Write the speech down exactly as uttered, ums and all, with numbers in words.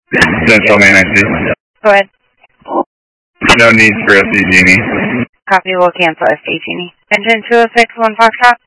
Central Main I C. Go ahead. No need for S D Genie. Copy, we'll cancel S D Genie. Engine two oh six, one Foxtrot.